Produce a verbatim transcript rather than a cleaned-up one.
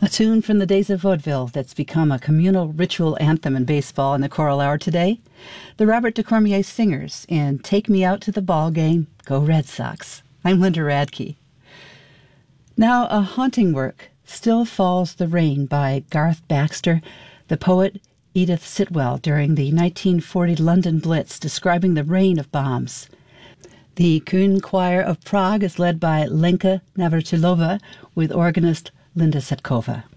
A tune from the days of vaudeville that's become a communal ritual anthem in baseball in the choral hour today. The Robert DeCormier Singers in Take Me Out to the Ball Game, Go Red Sox. I'm Linda Radke. Now, a haunting work, Still Falls the Rain by Garth Baxter, the poet Edith Sitwell during the nineteen forty London Blitz, describing the rain of bombs. The Kuhn Choir of Prague is led by Lenka Navratilova with organist Linda Setkova.